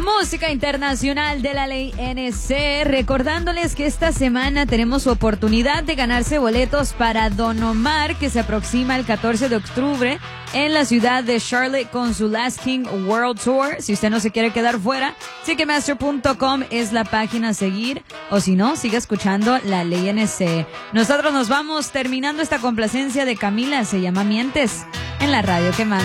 Música internacional de la ley NC, recordándoles que esta semana tenemos oportunidad de ganarse boletos para Don Omar, que se aproxima el 14 de octubre en la ciudad de Charlotte con su Last King World Tour. Si usted no se quiere quedar fuera, Ticketmaster.com es la página a seguir, o si no, siga escuchando la ley NC. Nosotros nos vamos terminando esta complacencia de Camila, se llama Mientes, en la radio que manda.